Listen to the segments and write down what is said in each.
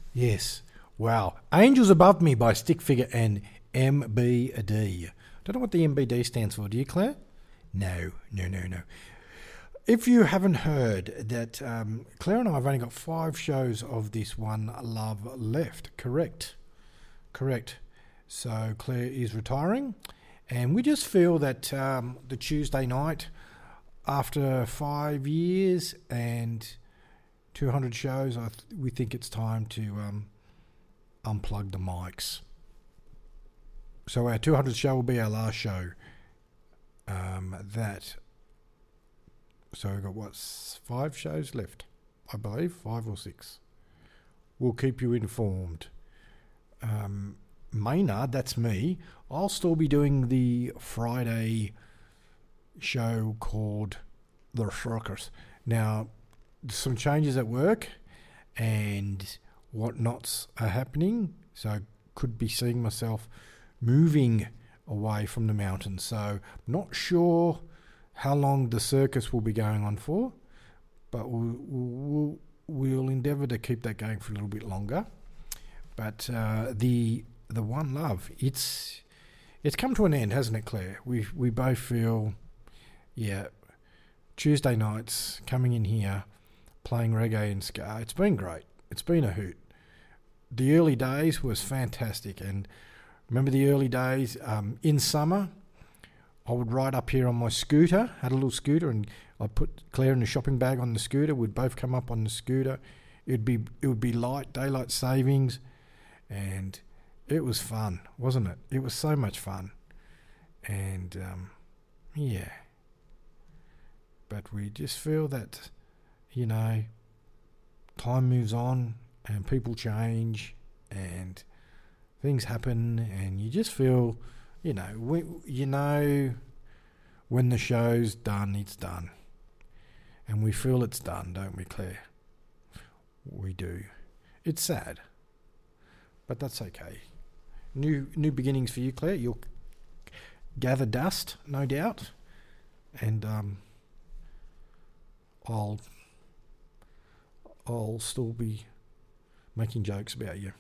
Yes. Wow. Angels Above Me by Stick Figure and MBD. Don't know what the MBD stands for. Do you, Claire? No. If you haven't heard that, Claire and I have only got 5 shows of this One Love left. Correct. So Claire is retiring, and we just feel that the Tuesday night, after 5 years and 200 shows, we think it's time to unplug the mics. So our 200th show will be our last show. So we've got 5 shows left, I believe, 5 or 6. We'll keep you informed. Maynard, that's me. I'll still be doing the Friday show called The Circus. Now, some changes at work and whatnots are happening, so I could be seeing myself moving away from the mountains. So not sure how long the circus will be going on for, but we'll endeavour to keep that going for a little bit longer. But the One Love, it's come to an end, hasn't it, Claire? We both feel, Tuesday nights coming in here, playing reggae and ska. It's been great. It's been a hoot. The early days was fantastic, and remember the early days in summer. I would ride up here on my scooter, had a little scooter, and I'd put Claire in the shopping bag on the scooter. We'd both come up on the scooter. It would be light, daylight savings, and it was fun, wasn't it? It was so much fun. And, But we just feel that, time moves on and people change and things happen, and you just feel, when the show's done, it's done. And we feel it's done, don't we, Claire? We do. It's sad, but that's okay. New beginnings for you, Claire. You'll gather dust, no doubt, and I'll still be making jokes about you.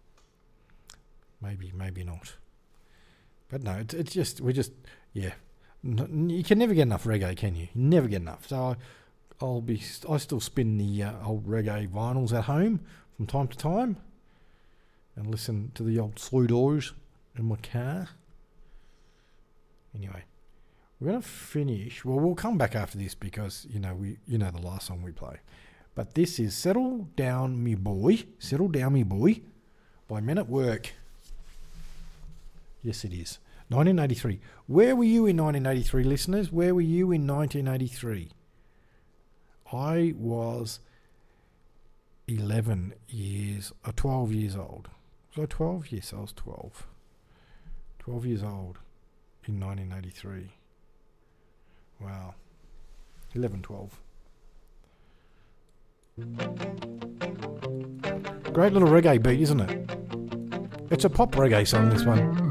Maybe not. But no, it's just, you can never get enough reggae, can you? You never get enough. So I still spin the old reggae vinyls at home from time to time and listen to the old Sludors in my car. Anyway, we're going to finish. Well, we'll come back after this because, the last song we play. But this is Settle Down Me Boy by Men at Work. Yes, it is. 1983. Where were you in 1983, listeners? Where were you in 1983? I was 12 years old. Was I 12? Yes, I was 12. 12 years old in 1983. Wow. 11, 12. Great little reggae beat, isn't it? It's a pop reggae song, this one.